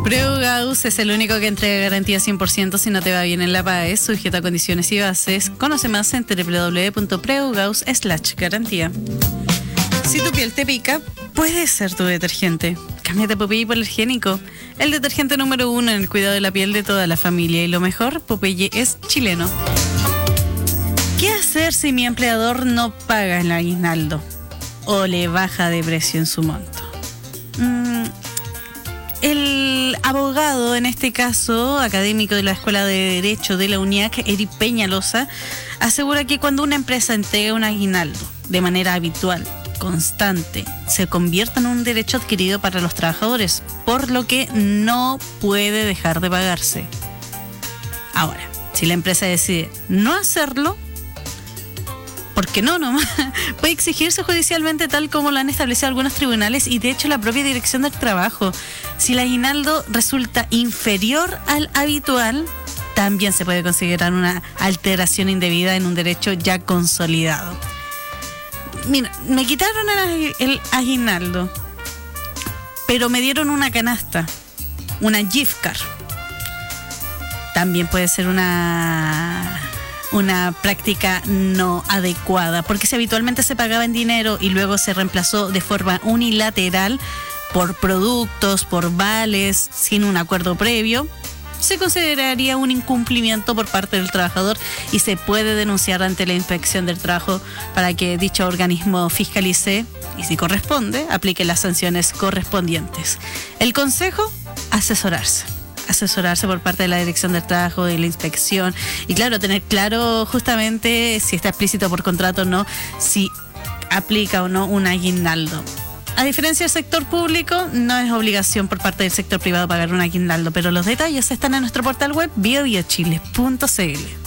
Preugaus es el único que entrega garantía 100% si no te va bien en la PAE, sujeto a condiciones y bases. Conoce más en www.preugaus/garantía. Si tu piel te pica, puede ser tu detergente. Cámbiate Popeye por el higiénico, el detergente número 1 en el cuidado de la piel de toda la familia. Y lo mejor, Popeye es chileno. ¿Qué hacer si mi empleador no paga el aguinaldo o le baja de precio en su monto? El abogado, en este caso, académico de la Escuela de Derecho de la UNIAC, Eric Peñalosa, asegura que cuando una empresa entrega un aguinaldo de manera habitual, constante, se convierte en un derecho adquirido para los trabajadores, por lo que no puede dejar de pagarse. Ahora, si la empresa decide no hacerlo, ¿por qué no nomás? Puede exigirse judicialmente, tal como lo han establecido algunos tribunales y de hecho la propia Dirección del Trabajo. Si el aguinaldo resulta inferior al habitual, también se puede considerar una alteración indebida en un derecho ya consolidado. Mira, me quitaron el aguinaldo, pero me dieron una canasta, una gift card. También puede ser una práctica no adecuada, porque si habitualmente se pagaba en dinero y luego se reemplazó de forma unilateral por productos, por vales, sin un acuerdo previo, se consideraría un incumplimiento por parte del trabajador y se puede denunciar ante la Inspección del Trabajo para que dicho organismo fiscalice y, si corresponde, aplique las sanciones correspondientes. El consejo: asesorarse por parte de la Dirección del Trabajo, de la inspección, y claro, tener claro justamente si está explícito por contrato o no, si aplica o no un aguinaldo. A diferencia del sector público, no es obligación por parte del sector privado pagar un aguinaldo, pero los detalles están en nuestro portal web biobiochile.cl.